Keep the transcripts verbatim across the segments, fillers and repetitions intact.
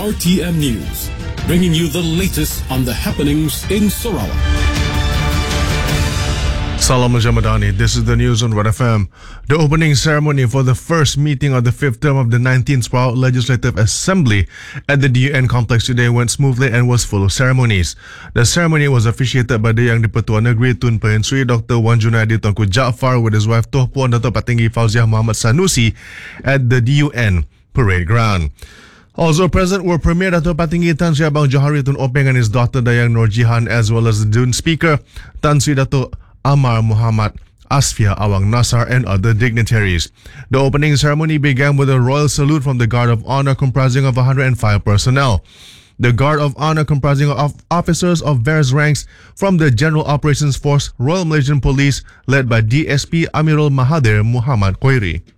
R T M News, bringing you the latest on the happenings in Sarawak. Salam Malaysia Madani, this is the news on Red F M. The opening ceremony for the first meeting of the fifth term of the nineteenth Sarawak Legislative Assembly at the D U N complex today went smoothly and was full of ceremonies. The ceremony was officiated by the Yang di-Pertua Negeri Tun Perhentian Sri Doctor Wan Junaidi Tunku Jaafar with his wife Tuan Puan Dato' Patinggi Fauziah Muhammad Sanusi at the D U N parade ground. Also present were Premier Dato' Patinggi Tan Sri Abang Johari Tun Openg and his daughter Dayang Nur Jihan, as well as the D U N Speaker Tan Sri Dato' Amar Muhammad Asfia Awang Nasar and other dignitaries. The opening ceremony began with a royal salute from the Guard of Honor comprising of one hundred five personnel. The Guard of Honor comprising of officers of various ranks from the General Operations Force, Royal Malaysian Police, led by D S P Amirul Mahathir Muhammad Khairi.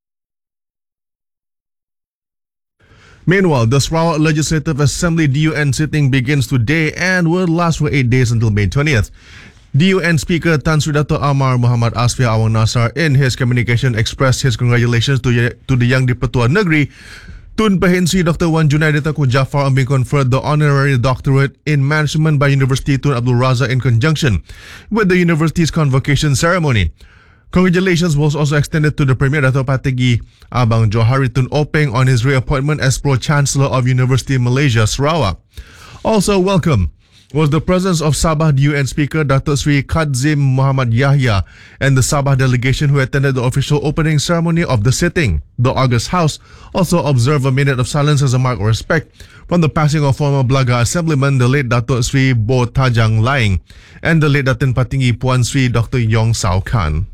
Meanwhile, the Sarawak Legislative Assembly D U N sitting begins today and will last for eight days until May twentieth. D U N Speaker Tan Sri Dato' Amar Muhammad Asfia Awang Nasar in his communication expressed his congratulations to, to the Yang di-Pertua Negeri Tun Perhentian Sri Doctor Wan Junaidi Tunku Jaafar on being conferred the honorary doctorate in management by University Tun Abdul Razak in conjunction with the university's convocation ceremony. Congratulations was also extended to the Premier Dato' Patinggi Abang Johari Tun Openg on his reappointment as Pro-Chancellor of University Malaysia Sarawak. Also welcome was the presence of Sabah D U N Speaker Dato' Sri Kadzim Muhammad Yahya and the Sabah delegation who attended the official opening ceremony of the sitting. The August House also observed a minute of silence as a mark of respect from the passing of former Blaga Assemblyman the late Dato' Sri Bo Tajang Laing and the late Datin Patinggi Puan Sri Doctor Yong Sao Khan.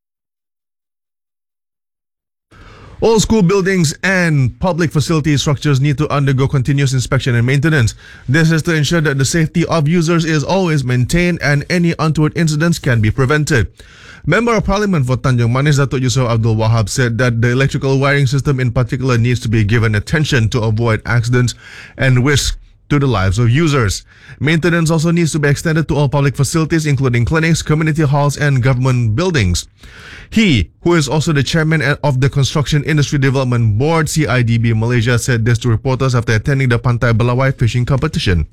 All school buildings and public facility structures need to undergo continuous inspection and maintenance. This is to ensure that the safety of users is always maintained and any untoward incidents can be prevented. Member of Parliament for Tanjung Manis Datuk Yusof Abdul Wahab said that the electrical wiring system in particular needs to be given attention to avoid accidents and risks to the lives of users. Maintenance also needs to be extended to all public facilities including clinics, community halls and government buildings. He, who is also the chairman of the Construction Industry Development Board C I D B Malaysia, said this to reporters after attending the Pantai Belawai fishing competition.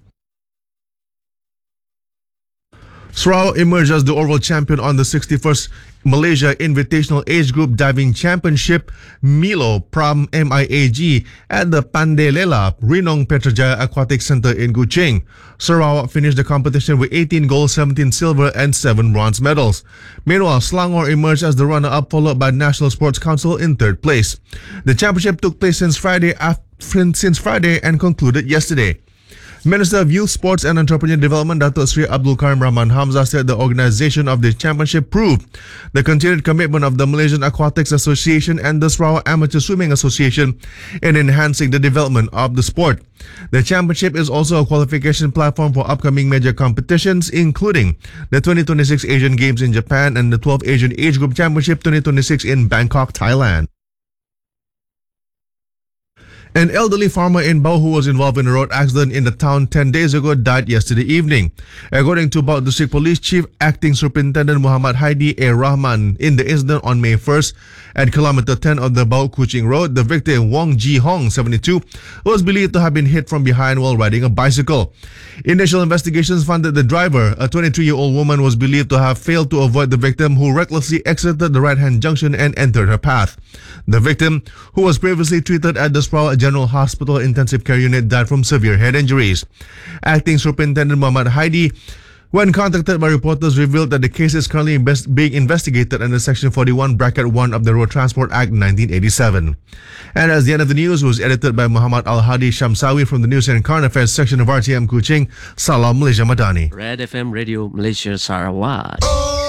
Sarawak emerged as the overall champion on the sixty-first Malaysia Invitational Age Group Diving Championship Milo Pram M I A G at the Pandelela Rinong Petrajaya Aquatic Center in Kuching. Sarawak finished the competition with eighteen gold, seventeen silver and seven bronze medals. Meanwhile, Selangor emerged as the runner-up, followed by National Sports Council in third place. The championship took place since Friday, since Friday and concluded yesterday. Minister of Youth, Sports and Entrepreneur Development Dato' Sri Abdul Karim Rahman Hamzah said the organisation of the championship proved the continued commitment of the Malaysian Aquatics Association and the Sarawak Amateur Swimming Association in enhancing the development of the sport. The championship is also a qualification platform for upcoming major competitions, including the twenty twenty-six Asian Games in Japan and the twelfth Asian Age Group Championship twenty twenty-six in Bangkok, Thailand. An elderly farmer in Bau who was involved in a road accident in the town ten days ago died yesterday evening. According to Bau District Police Chief Acting Superintendent Muhammad Haidi A. Rahman, in the incident on May first at kilometer ten of the Bau Kuching Road, the victim Wong Ji Hong, seventy-two, was believed to have been hit from behind while riding a bicycle. Initial investigations found that the driver, a twenty-three-year-old woman, was believed to have failed to avoid the victim, who recklessly exited the right-hand junction and entered her path. The victim, who was previously treated at the Sarawak General Hospital Intensive Care Unit, died from severe head injuries. Acting Superintendent Muhammad Haidi, when contacted by reporters, revealed that the case is currently invest- being investigated under Section forty-one, Bracket one of the Road Transport Act nineteen eighty-seven. And as the end of the news was edited by Muhammad Al-Hadi Shamsawi from the News and Current Affairs section of R T M Kuching. Salam Malaysia Madani. Red F M Radio Malaysia Sarawak.